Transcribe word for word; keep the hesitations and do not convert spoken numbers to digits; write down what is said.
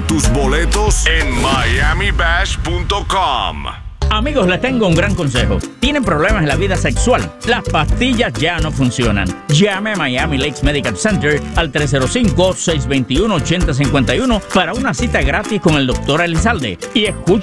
tus boletos en miami bash punto com. Amigos, les tengo un gran consejo. ¿Tienen problemas en la vida sexual? Las pastillas ya no funcionan. Llame a Miami Lakes Medical Center al tres cero cinco, seis dos uno, ocho cero cinco uno para una cita gratis con el doctor Elizalde. Y escuche